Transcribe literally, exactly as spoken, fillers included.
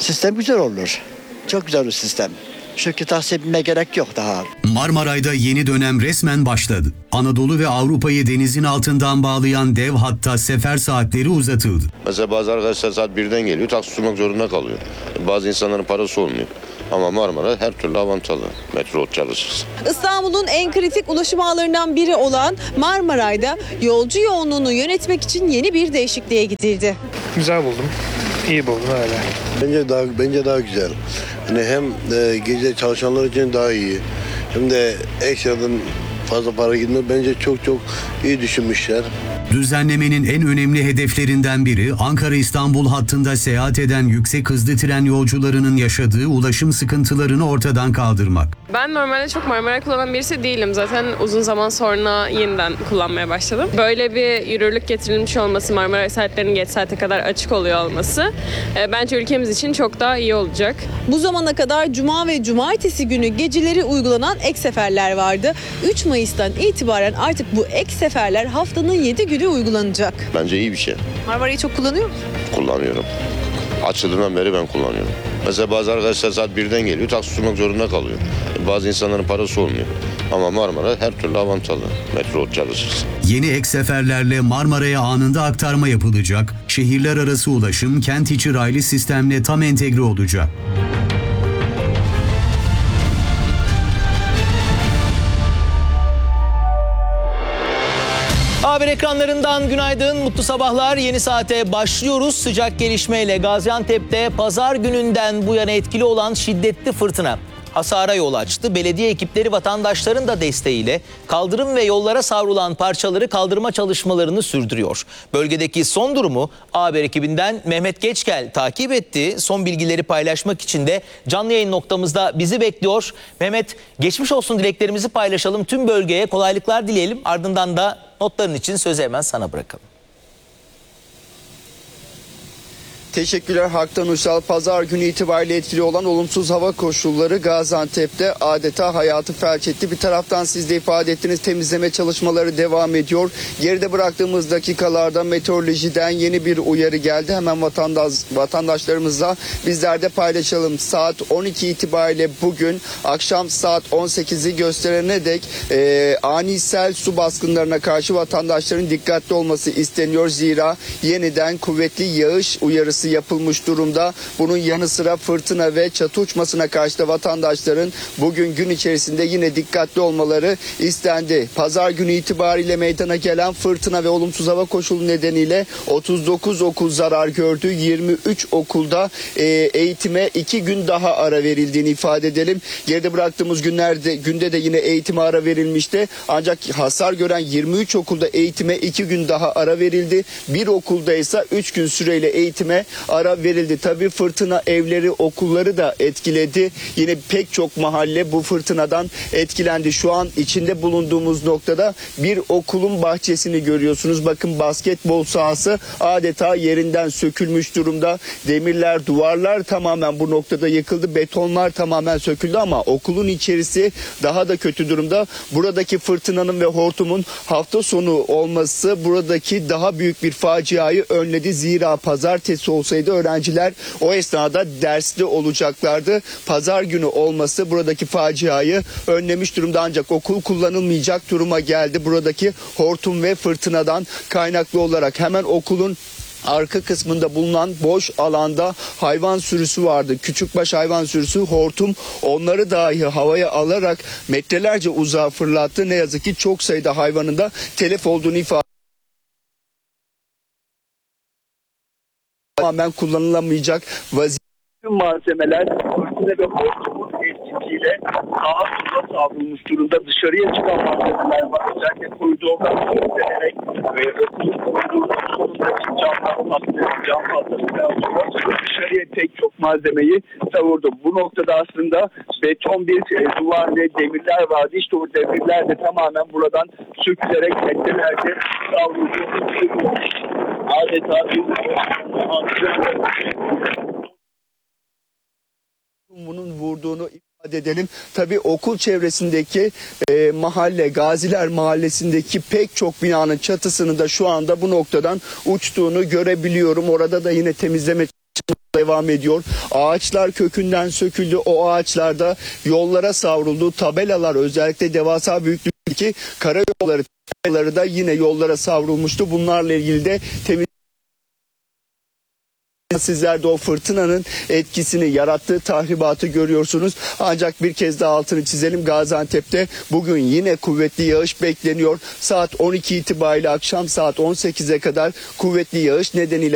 Sistem güzel olur. Çok güzel bir sistem. Çünkü tahsibine gerek yok daha. Marmaray'da yeni dönem resmen başladı. Anadolu ve Avrupa'yı denizin altından bağlayan dev hatta sefer saatleri uzatıldı. Mesela bazı arkadaşlar saat birden geliyor, taksi tutmak zorunda kalıyor. Bazı insanların parası olmuyor. Ama Marmara her türlü avantajlı metro çalışırsa. İstanbul'un en kritik ulaşım ağlarından biri olan Marmaray'da yolcu yoğunluğunu yönetmek için yeni bir değişikliğe gidildi. Güzel buldum. İyi buldum öyle. Bence daha bence daha güzel. Hani hem e, gece çalışanlar için daha iyi. Hem de ekstradan fazla para gitmiyor. Bence çok çok iyi düşünmüşler. Düzenlemenin en önemli hedeflerinden biri Ankara-İstanbul hattında seyahat eden yüksek hızlı tren yolcularının yaşadığı ulaşım sıkıntılarını ortadan kaldırmak. Ben normalde çok Marmara kullanan birisi değilim. Zaten uzun zaman sonra yeniden kullanmaya başladım. Böyle bir yürürlük getirilmiş olması, Marmara saatlerinin geç saate kadar açık oluyor olması bence ülkemiz için çok daha iyi olacak. Bu zamana kadar cuma ve cumartesi günü geceleri uygulanan ek seferler vardı. üç Mayıs'tan itibaren artık bu ek seferler haftanın yedi günü uygulanacak. Bence iyi bir şey. Marmara'yı çok kullanıyor musun? Kullanıyorum. Açıldığından beri ben kullanıyorum. Mesela bazı arkadaşlar saat birden geliyor, taksi tutmak zorunda kalıyor. Bazı insanların parası olmuyor. Ama Marmara her türlü avantajlı metro çalışırsa. Yeni ek seferlerle Marmara'ya anında aktarma yapılacak. Şehirler arası ulaşım kent içi raylı sistemle tam entegre olacak. Haber ekranlarından günaydın, mutlu sabahlar. Yeni saate başlıyoruz. Sıcak gelişmeyle Gaziantep'te pazar gününden bu yana etkili olan şiddetli fırtına hasara yol açtı. Belediye ekipleri vatandaşların da desteğiyle kaldırım ve yollara savrulan parçaları kaldırma çalışmalarını sürdürüyor. Bölgedeki son durumu Haber ekibinden Mehmet Geçgel takip etti. Son bilgileri paylaşmak için de canlı yayın noktamızda bizi bekliyor. Mehmet, geçmiş olsun dileklerimizi paylaşalım. Tüm bölgeye kolaylıklar dileyelim. Ardından da notların için sözü hemen sana bırakalım. Teşekkürler Haktan Uysal. Pazar günü itibariyle etkili olan olumsuz hava koşulları Gaziantep'te adeta hayatı felç etti. Bir taraftan siz de ifade ettiniz, temizleme çalışmaları devam ediyor. Geride bıraktığımız dakikalarda meteorolojiden yeni bir uyarı geldi. Hemen vatandaş, vatandaşlarımızla bizler de paylaşalım. Saat on iki itibariyle bugün akşam saat on sekizi gösterene dek e, ani sel su baskınlarına karşı vatandaşların dikkatli olması isteniyor. Zira yeniden kuvvetli yağış uyarısı yapılmış durumda. Bunun yanı sıra fırtına ve çatı uçmasına karşı da vatandaşların bugün gün içerisinde yine dikkatli olmaları istendi. Pazar günü itibariyle meydana gelen fırtına ve olumsuz hava koşulu nedeniyle otuz dokuz okul zarar gördü. yirmi üç okulda e, eğitime iki gün daha ara verildiğini ifade edelim. Geride bıraktığımız günlerde günde de yine eğitime ara verilmişti. Ancak hasar gören yirmi üç okulda eğitime iki gün daha ara verildi. Bir okulda ise üç gün süreyle eğitime ara verildi. Tabii fırtına evleri, okulları da etkiledi. Yine pek çok mahalle bu fırtınadan etkilendi. Şu an içinde bulunduğumuz noktada bir okulun bahçesini görüyorsunuz. Bakın, basketbol sahası adeta yerinden sökülmüş durumda. Demirler, duvarlar tamamen bu noktada yıkıldı. Betonlar tamamen söküldü ama okulun içerisi daha da kötü durumda. Buradaki fırtınanın ve hortumun hafta sonu olması buradaki daha büyük bir faciayı önledi. Zira pazartesi olsaydı öğrenciler o esnada dersli olacaklardı. Pazar günü olması buradaki faciayı önlemiş durumda, ancak okul kullanılmayacak duruma geldi. Buradaki hortum ve fırtınadan kaynaklı olarak hemen okulun arka kısmında bulunan boş alanda hayvan sürüsü vardı. Küçükbaş hayvan sürüsü, hortum onları dahi havaya alarak metrelerce uzağa fırlattı. Ne yazık ki çok sayıda hayvanın da telef olduğunu ifade tamamen kullanılamayacak vaziyette. Malzemeler fırtına ve hortumun etkisiyle sağa sola savrulmuş durumda. Dışarıya çıkan malzemeler var. Özellikle koridordan sürüklenerek ve okulun koridorunun sonundaki camlar patlıyor. Cam patlaması dışarıya pek çok malzemeyi savurdu. Bu noktada aslında beton bir e, duvar ve demirler vardı. İşte o demirler de tamamen buradan sökülerek metrelerce savruldu. Adeta bir bunun vurduğunu ifade edelim. Tabii okul çevresindeki e, mahalle, Gaziler Mahallesi'ndeki pek çok binanın çatısını da şu anda bu noktadan uçtuğunu görebiliyorum. Orada da yine temizleme devam ediyor. Ağaçlar kökünden söküldü. O ağaçlarda yollara savruldu. Tabelalar, özellikle devasa büyüklükteki karayolları tabelaları da yine yollara savrulmuştu. Bunlarla ilgili de temiz Sizler de o fırtınanın etkisini, yarattığı tahribatı görüyorsunuz. Ancak bir kez daha altını çizelim. Gaziantep'te bugün yine kuvvetli yağış bekleniyor. Saat on iki itibariyle akşam saat on sekize kadar kuvvetli yağış nedeniyle